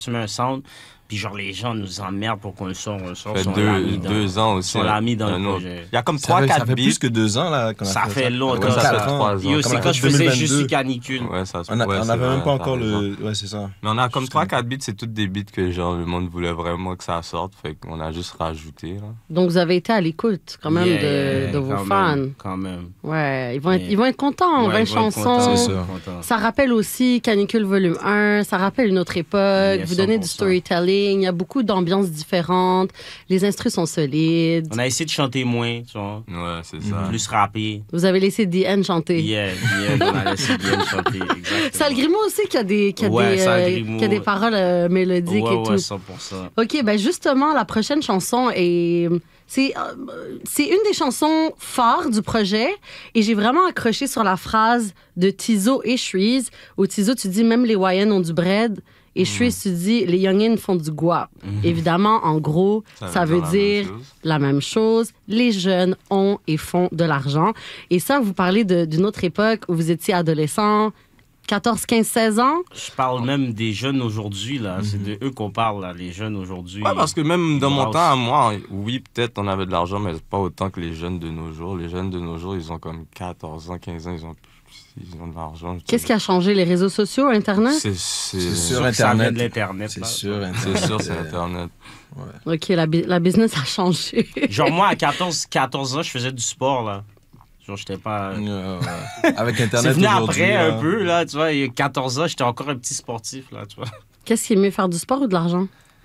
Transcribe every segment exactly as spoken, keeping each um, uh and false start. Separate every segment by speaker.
Speaker 1: tu mets un sound, puis genre les gens nous emmerdent pour qu'on le sorte, on le sort.
Speaker 2: Ça fait deux, dans, deux ans aussi.
Speaker 1: On l'a mis dans le projet.
Speaker 2: Il y a comme trois quatre beats.
Speaker 3: Ça fait plus que deux ans, là. Qu'on a
Speaker 1: ça
Speaker 3: fait
Speaker 1: fait longtemps.
Speaker 2: Ouais, ça fait trois ans.
Speaker 1: Yo, c'est quand je faisais juste canicule.
Speaker 2: Ouais, ça se
Speaker 3: On n'avait
Speaker 2: ouais,
Speaker 3: même
Speaker 2: vrai,
Speaker 3: pas encore le... Ouais, c'est ça.
Speaker 2: Mais on a comme trois quatre beats, c'est toutes des beats que genre le monde voulait vraiment que ça sorte, fait qu'on a juste rajouté, là.
Speaker 4: Donc vous avez été à l'écoute, quand même,
Speaker 1: yeah,
Speaker 4: de,
Speaker 1: yeah,
Speaker 4: de vos
Speaker 1: quand
Speaker 4: fans.
Speaker 1: Même, quand même.
Speaker 4: Ouais, ils vont être,
Speaker 1: yeah.
Speaker 4: ils vont être contents.
Speaker 1: Ouais,
Speaker 4: vingt
Speaker 1: ils vont être
Speaker 4: chansons.
Speaker 1: contents,
Speaker 3: c'est ça.
Speaker 4: Ça rappelle aussi Canicule Volume un, ça rappelle une autre époque. Yeah, vous donnez du storytelling, il y a beaucoup d'ambiances différentes. Les instrus sont solides.
Speaker 1: On a essayé de chanter moins, tu vois.
Speaker 2: Ouais, c'est ça.
Speaker 1: Plus rapper.
Speaker 4: Vous avez laissé D N chanter.
Speaker 1: Yeah, D N, on a laissé D N chanter, exactement.
Speaker 4: Salgrimo aussi qui a des, qui a
Speaker 1: ouais,
Speaker 4: des, euh, qui a des paroles euh, mélodiques
Speaker 1: ouais,
Speaker 4: et tout.
Speaker 1: Ouais, cent pour cent.
Speaker 4: OK, ben justement, la prochaine chanson est... C'est, euh, c'est une des chansons phares du projet et j'ai vraiment accroché sur la phrase de Tizo et Shreeze. Où Tizo, tu dis même les Y N ont du bread. Et Shreeze, tu dis, les youngins font du guap. Mm-hmm. Évidemment, en gros, ça, ça veut dire la même chose. Les jeunes ont et font de l'argent. Et ça, vous parlez de, d'une autre époque où vous étiez adolescent, quatorze, quinze, seize ans.
Speaker 1: Je parle même des jeunes aujourd'hui, là. Mm-hmm. C'est de eux qu'on parle, là, les jeunes aujourd'hui.
Speaker 2: Ouais, parce que même dans mon temps, à moi, oui, peut-être on avait de l'argent, mais pas autant que les jeunes de nos jours. Les jeunes de nos jours, ils ont comme quatorze ans, quinze ans, ils ont Ils ont de l'argent.
Speaker 4: Qu'est-ce qui a changé? Les réseaux sociaux, Internet?
Speaker 2: C'est, c'est...
Speaker 3: c'est sur
Speaker 1: ça
Speaker 3: Internet.
Speaker 1: De l'Internet.
Speaker 3: C'est
Speaker 1: là.
Speaker 3: sûr, Internet.
Speaker 2: C'est sûr, c'est Internet.
Speaker 3: Ouais.
Speaker 4: OK, la, la business a changé.
Speaker 1: Genre, moi, à quatorze, quatorze ans, je faisais du sport, là. Genre, j'étais pas...
Speaker 3: Euh, ouais. Avec Internet
Speaker 1: c'est venu
Speaker 3: aujourd'hui,
Speaker 1: après,
Speaker 3: là.
Speaker 1: un peu, là, tu vois. Il y a quatorze ans, j'étais encore un petit sportif, là, tu vois.
Speaker 4: Qu'est-ce qui est mieux, faire du sport ou de l'argent?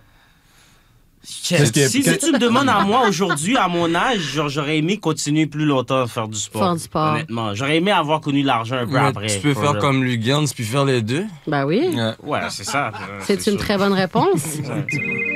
Speaker 1: Que, si, si tu me demandes à moi aujourd'hui, à mon âge, genre, j'aurais aimé continuer plus longtemps à faire du sport.
Speaker 4: Faire du sport.
Speaker 1: Honnêtement. J'aurais aimé avoir connu l'argent un peu
Speaker 2: Mais
Speaker 1: après.
Speaker 2: Tu peux faire
Speaker 1: genre.
Speaker 2: comme Lugans puis faire les deux.
Speaker 4: Ben oui.
Speaker 3: Ouais,
Speaker 1: ouais c'est ça.
Speaker 4: C'est, c'est une
Speaker 1: sûr.
Speaker 4: très bonne réponse.
Speaker 1: Ouais.